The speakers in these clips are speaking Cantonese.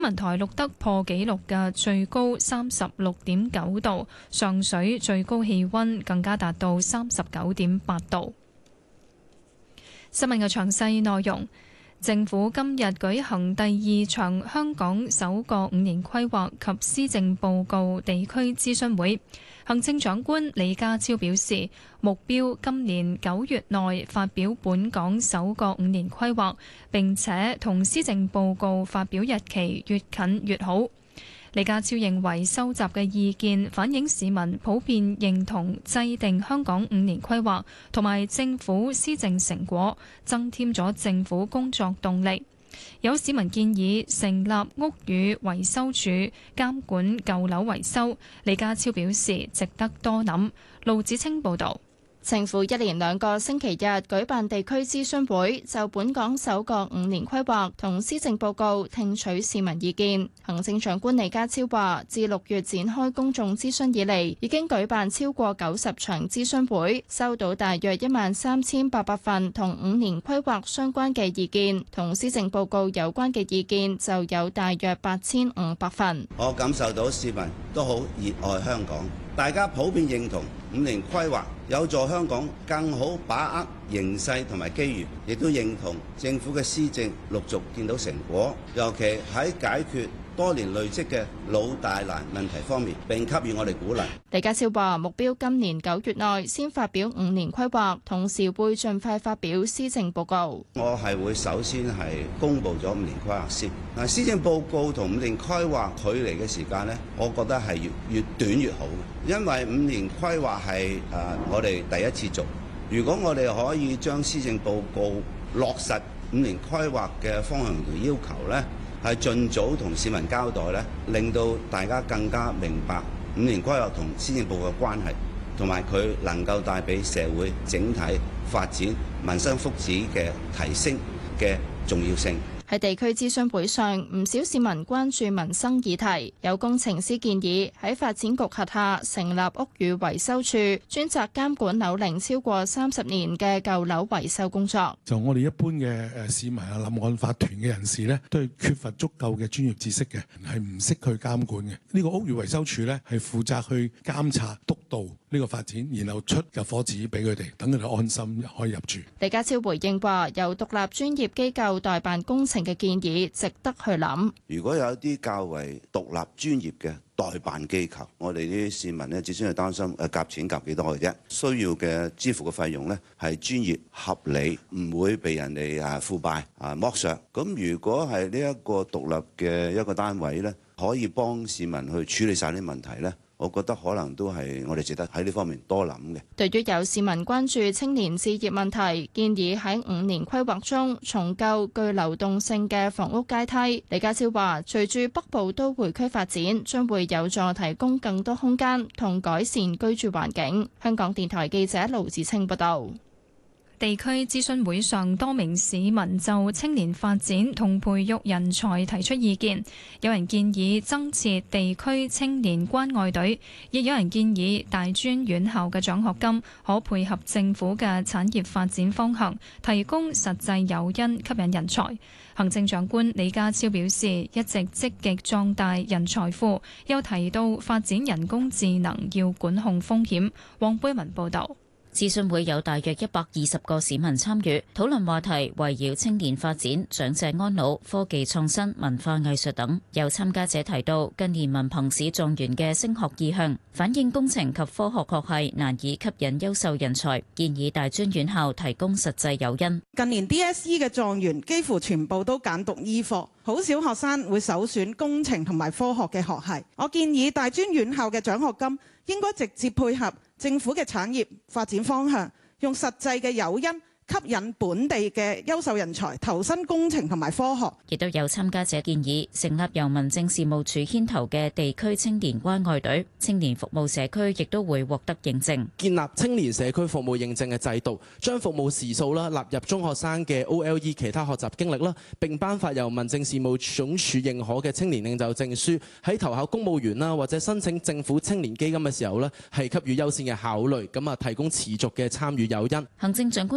文台錄得破紀錄嘅最高36.9度，上水最高氣溫更加達到39.8度。新聞嘅詳細內容。政府今日舉行第2場香港首個5年規劃及施政報告地區諮詢會。行政長官李家超表示，目標今年9月內發表本港首個5年規劃，並且同施政報告發表日期越近越好。李家超認為收集嘅意見反映市民普遍認同制定香港5年規劃同埋政府施政成果，增添咗政府工作動力。有市民建議成立屋宇維修署監管舊樓維修，李家超表示值得多諗。盧子清報導。 政府一連2個星期日舉辦地區諮詢會，就本港首個5年規劃同施政報告聽取市民意見。行政長官李家超話，自6月展開公眾諮詢以嚟，已經舉辦超過90場諮詢會，收到大約13800份同5年規劃相關嘅意見，同施政報告有關嘅意見就有大約8500份。 我感受到市民都好熱愛香港，大家普遍認同5年規劃有助香港更好把握形勢同埋機遇，亦都認同政府嘅施政陸續見到成果，尤其喺解決多年累積嘅老大難問題方面，並給予我哋鼓勵。 李家超話：目標今年9月內先發表5年規劃，同時會盡快發表施政報告。 我係會首先係公布咗5年規劃先。嗱，施政報告同5年規劃距離嘅時間呢，我覺得係越短越好，因為5年規劃係我哋第一次做。如果我哋可以將施政報告落實5年規劃嘅方向同要求呢，係盡早同市民交代咧，令到大家更加明白5年規劃同施政報告嘅關係，同埋佢能夠帶俾社會整體發展、民生福祉嘅提升嘅重要性。 喺地區諮詢會上，唔少市民關注民生議題，有工程師建議喺發展局轄下成立屋宇維修處，專責監管樓齡超過30年嘅舊樓維修工作。 就我哋一般嘅市民啊，立案法團嘅人士呢，都係缺乏足夠嘅專業知識嘅，係唔識去監管嘅。呢個屋宇維修處呢，係負責去監察督導呢個發展，然後出入伙紙俾佢哋，等佢哋安心可以入住。 李家超回應話：由獨立專業機構代辦工程嘅建議值得去諗。 如果有一啲較為獨立專業嘅代辦機構，我哋啲市民呢，只需要擔心夾錢夾幾多嘅啫，需要嘅支付嘅費用呢，係專業合理，唔會被人哋腐敗剝削。咁如果係呢一個獨立嘅一個單位呢，可以幫市民去處理晒啲問題呢，我覺得可能都係我哋值得喺呢方面多諗嘅。 對於有市民關注青年置業問題，建議喺5年規劃中重構具流動性嘅房屋階梯。李家超話：隨住北部都會區發展，將會有助提供更多空間同改善居住環境。香港電台記者盧子清報道。 地區諮詢會上，多名市民就青年發展同培育人才提出意見。有人建議增設地區青年關愛隊，亦有人建議大專院校嘅獎學金可配合政府嘅產業發展方向，提供實際誘因吸引人才。行政長官李家超表示，一直積極壯大人才庫，又提到發展人工智能要管控風險。黃貝文報導。 諮詢會有大約120個市民參與，討論話題圍繞青年發展、長者安老、科技創新、文化藝術等。有參加者提到，近年文憑試狀元嘅升學意向，反映工程及科學學系難以吸引優秀人才，建議大專院校提供實際誘因。 近年 DSE 嘅狀元幾乎全部都揀讀醫科，好少學生會首選工程同埋科學嘅學系。我建議大專院校嘅獎學金應該直接配合政府嘅產業發展方向，用實際嘅誘因吸引本地嘅優秀人才投身工程同埋科學。 亦都有參加者建議成立由民政事務處牽頭嘅地區青年關愛隊，青年服務社區亦都會獲得認證。 建立青年社區服務認證嘅制度，將服務時數納入中學生嘅 OLE 其他學習經歷並頒發由民政事務總署認可嘅青年領袖證書。喺投考公務員或者申請政府青年基金嘅時候係給予優先嘅考慮，咁提供持續嘅參與誘因。 行政長官李家超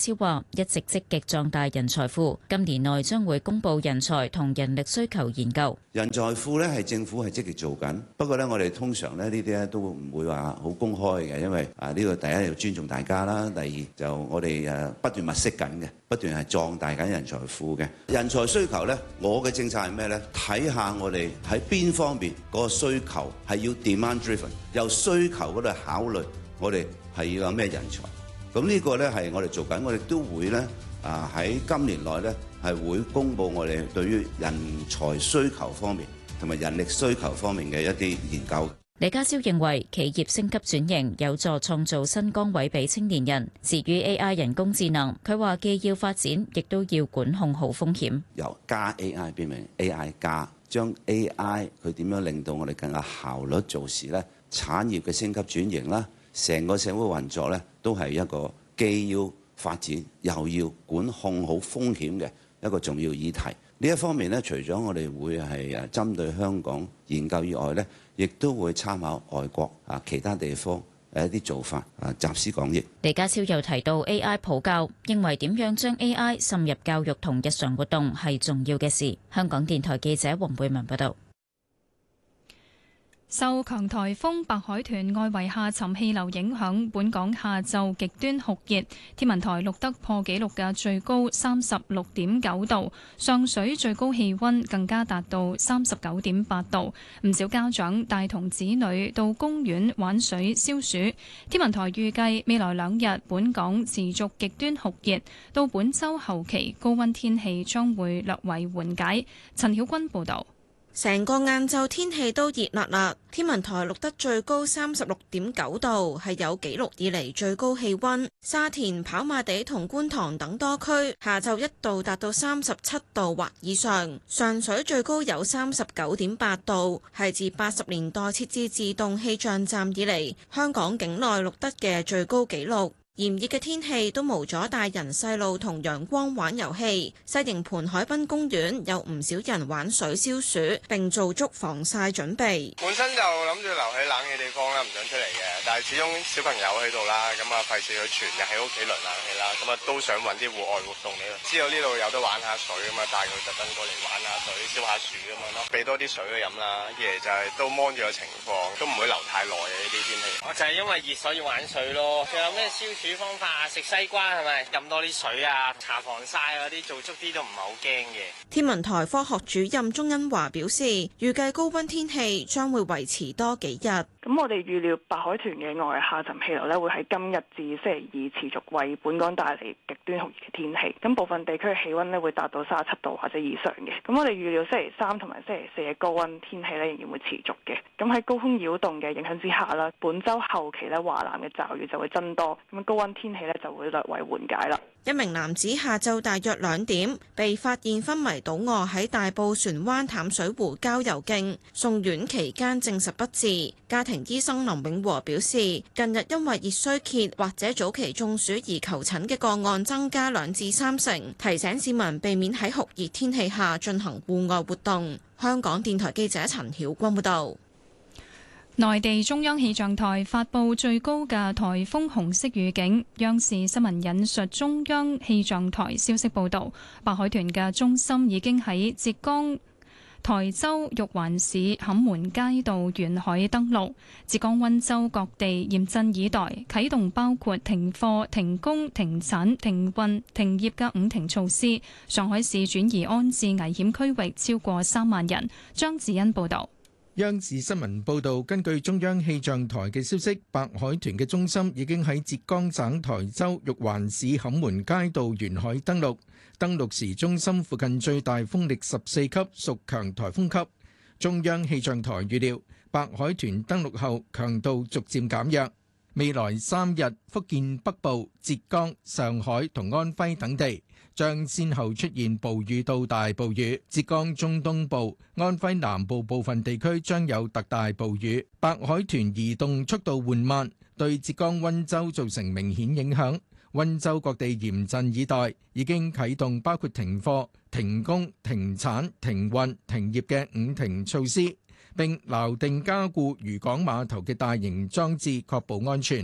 超話一直積極壯大人才庫，今年內將會公布人才同人力需求研究。 人才庫咧係政府係積極做緊，不過咧我哋通常咧呢啲咧都唔會話好公開嘅，因為呢個第一要尊重大家啦，第二就我哋不斷物色緊嘅，不斷係壯大緊人才庫嘅。人才需求咧，我嘅政策係咩咧？睇下我哋喺邊方面嗰個需求係要 demand driven， 由需求嗰度考慮我哋係要有咩人才。咁呢個咧係我哋做緊，我哋都會咧喺今年內咧係會公布我哋對於人才需求方面同埋人力需求方面嘅一啲研究。 李家超認為企業升級轉型有助創造新崗位俾青年人。至於 AI 人工智能，佢話既要發展，亦都要管控好風險。 由加 AI 變為 AI 加，將 AI 佢點樣令到我哋更加效率做事呢？產業嘅升級轉型啦，成個社會運作呢，都係一個既要發展又要管控好風險嘅一個重要議題。呢一方面呢，除咗我哋會係針對香港研究以外呢，亦都會參考外國其他地方一啲做法集思廣益。 李家超又提到 AI 普教，認為點樣將 AI 滲入教育同日常活動係重要嘅事。香港電台記者黃貝文報道。 受強颱風白海豚外圍下沉氣流影響，本港下晝極端酷熱，天文台錄得破紀錄嘅最高36.9度，上水最高氣溫更加達到39.8度。唔少家長帶同子女到公園玩水消暑。天文台預計未來2日本港持續極端酷熱，到本週後期高溫天氣將會略為緩解。陳曉君報導。 成個晏晝天氣都熱辣辣，天文台錄得最高36.9度，係有紀錄以嚟最高氣溫。沙田、跑馬地同觀塘等多區下晝一度達到37度或以上，上水最高有39.8度，係自80年代設置自動氣象站以嚟香港境內錄得嘅最高紀錄。炎熱嘅天氣都無阻大人細路同陽光玩遊戲，西營盤海濱公園有唔少人玩水消暑，並做足防曬準備。 本身就諗住留喺冷氣地方啦，唔想出嚟嘅，但係始終小朋友喺度啦，咁啊費事佢全日喺屋企涼冷氣啦，咁啊都想揾啲戶外活動嚟咯。知道呢度有得玩下水咁啊，帶佢特登過嚟玩下水、消下暑咁樣咯，俾多啲水佢飲啦。二嚟就係都望住個情況，都唔會留太耐嘅呢啲天氣。我就係因為熱所以玩水咯。仲有咩消暑方法？食西瓜係咪？飲多啲水啊，搽防曬嗰啲，做足啲都唔係好驚嘅。 天文台科學主任鐘恩華表示，預計高溫天氣將會維持多幾日。 咁我哋預料白海豚嘅外圍下沉氣流咧，會喺今日至星期2持續為本港帶嚟極端酷熱嘅天氣。咁部分地區嘅氣溫咧會達到37度或者以上嘅。咁我哋預料星期3同埋星期4嘅高溫天氣咧仍然會持續嘅。咁喺高空擾動嘅影響之下啦，本週後期咧華南嘅驟雨就會增多，咁高溫天氣咧就會略為緩解啦。 一名男子下晝大約2點被發現昏迷倒卧喺大埔船灣淡水湖郊遊徑，送院期間證實不治。家庭醫生林永和表示，近日因為熱衰竭或者早期中暑而求診嘅個案增加2至3成，提醒市民避免喺酷熱天氣下進行戶外活動。香港電台記者陳曉君報道。 內地中央氣象台發布最高嘅颱風紅色預警。央視新聞引述中央氣象台消息報道，白海豚嘅中心已經喺浙江台州玉環市坎門街道沿海登陸。浙江溫州各地嚴陣以待，啟動包括停課、停工、停產、停運、停業嘅5停措施。上海市轉移安置危險區域超過3萬人。張子欣報道。 央視新聞報導，根據中央氣象台嘅消息，白海豚嘅中心已經喺浙江省台州玉環市坎門街道沿海登陸。登陸時，中心附近最大風力14級，屬強颱風級。中央氣象台預料，白海豚登陸後強度逐漸減弱。未來3日，福建北部、浙江、上海同安徽等地將先後出現暴雨到大暴雨，浙江中東部、安徽南部部分地區將有特大暴雨。白海豚移動速度緩慢，對浙江溫州造成明顯影響。溫州各地嚴陣以待，已經啟動包括停課、停工、停產、停運、停業嘅5停措施，並錨定加固漁港碼頭嘅大型裝置，確保安全。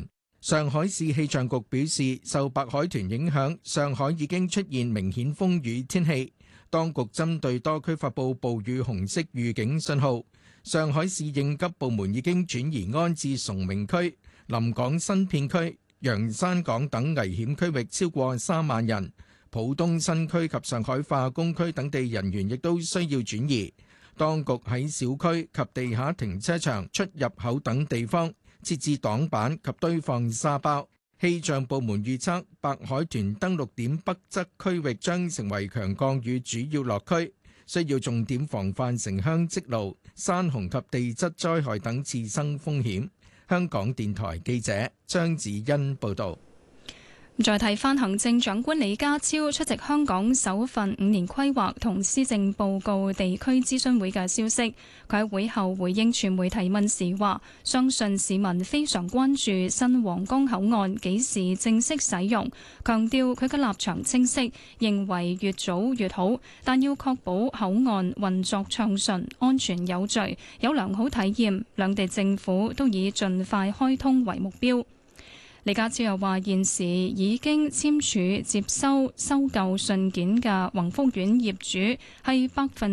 上海市氣象局表示，受白海豚影響，上海已經出現明顯風雨天氣，當局針對多區發布暴雨紅色預警信號。上海市應急部門已經轉移安置崇明區、臨港新片區、洋山港等危險區域超過3萬人，浦東新區及上海化工區等地人員亦都需要轉移。當局喺小區及地下停車場出入口等地方設置擋板及堆放沙包。氣象部門預測，白海豚登陸點北側區域將成為強降雨主要落區，需要重點防範城鄉積澇、山洪及地質災害等次生風險。香港電台記者張子欣報導。 再睇返行政長官李家超出席香港首份5年規劃同施政報告地區諮詢會嘅消息，佢喺會後回應傳媒提問時話，相信市民非常關注新皇崗口岸幾時正式使用，強調佢嘅立場清晰，認為越早越好，但要確保口岸運作暢順、安全有序、有良好體驗，兩地政府都以盡快開通為目標。李家超又話：現時已經簽署接收收購信件嘅宏福苑業主係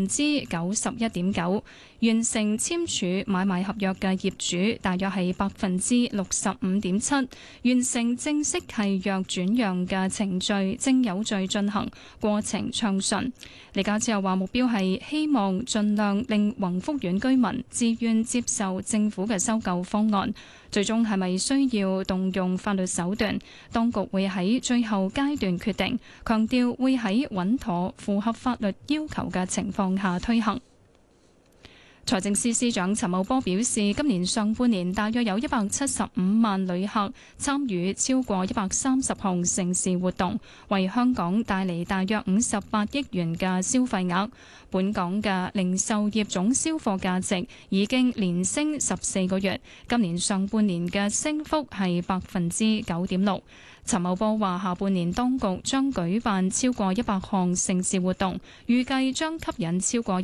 91.9%，完成簽署買賣合約嘅業主大約係65.7%，完成正式契約轉讓嘅程序正有序進行，過程暢順。李家超又話：目標係希望盡量令宏福苑居民自願接受政府嘅收購方案。最終係咪需要動用法律手段，當局會喺最後階段決定，強調會喺穩妥、符合法律要求嘅情況下推行。財政司司長陳茂波表示，今年上半年大約有175萬旅客參與超過130項盛事活動，為香港帶嚟大約58億元嘅消費額。本港嘅零售業總銷貨價值已經連升14個月，今年上半年嘅升幅係9.6%。陳茂波話：下半年當局將舉辦超過100項盛事活動，預計將吸引超過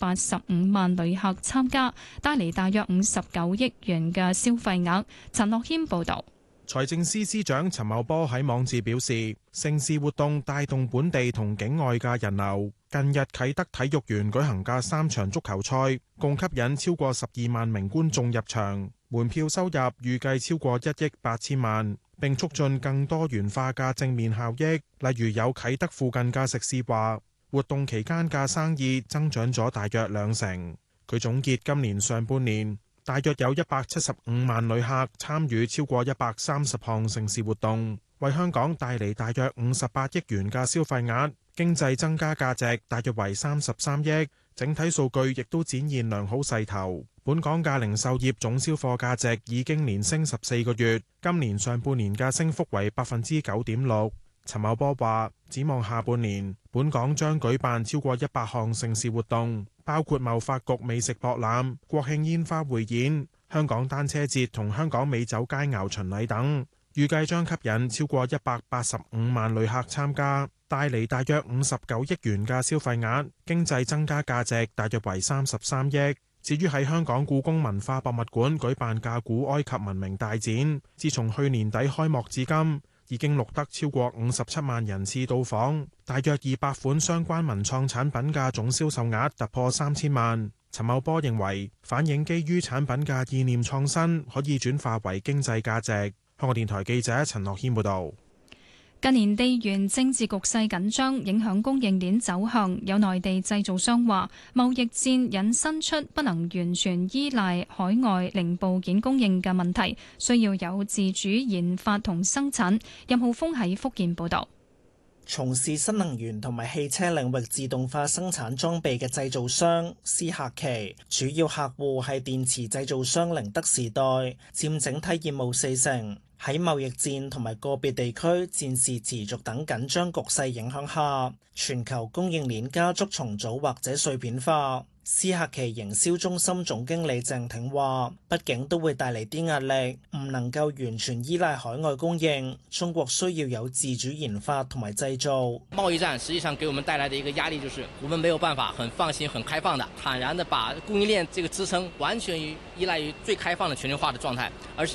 185萬旅客參加，帶嚟大約59億元嘅消費額。陳樂軒報導。 財政司司長陳茂波喺網誌表示，盛事活動帶動本地同境外嘅人流。近日啟德體育園舉行嘅3場足球賽，共吸引超過12萬名觀眾入場，門票收入預計超過1億8千萬，並促進更多元化嘅正面效益。例如有啟德附近嘅食肆話，活動期間嘅生意增長咗大約20%。佢總結今年上半年，大約有175萬旅客參與超過130項盛事活動，為香港帶嚟大約58億元嘅消費額，經濟增加價值大約為33億，整體數據亦都展現良好勢頭。本港嘅零售業總銷貨價值已經連升14個月，今年上半年嘅升幅為9.6%。陳茂波話：展望下半年，本港將舉辦超過100項盛事活動，包括貿發局美食博覽、國慶煙花匯演、香港單車節同香港美酒佳餚巡禮等，預計將吸引超過185萬旅客參加，帶嚟大約59億元嘅消費額，經濟增加價值大約為33億。至於喺香港故宮文化博物館舉辦嘅古埃及文明大展，自從去年底開幕至今，已經錄得超過57萬人次到訪，大約200款相關文創產品嘅總銷售額突破3000萬。陳茂波認為，反映基於產品嘅意念創新可以轉化為經濟價值。香港電台記者陳樂軒報導。 近年地緣政治局勢緊張，影響供應鏈走向。有內地製造商話，貿易戰引申出不能完全依賴海外零部件供應嘅問題，需要有自主研發同生產。任浩峰喺福建報導。 從事新能源同埋汽車領域自動化生產裝備嘅製造商思客奇，主要客戶係電池製造商寧德時代，佔整體業務40%。喺貿易戰同埋個別地區戰事持續等緊張局勢影響下，全球供應鏈加速重組或者碎片化。思客奇營銷中心總經理鄭挺話，畢竟都會帶嚟啲壓力，唔能夠完全依賴海外供應，中國需要有自主研發同埋製造。 貿易戰實際上給我們帶來的一個壓力，就是我們沒有辦法很放心、很開放的、坦然的把供應鏈這個支撐完全依賴於最開放的全球化的狀態，而是要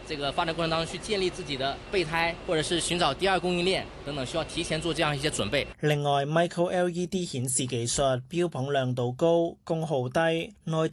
這個發展過程當中去建立自己的備胎，或者是尋找第二供應鏈等等，需要提前做這樣一些準備。 另外，Micro LED 顯示技術標榜亮度高、功耗低，內地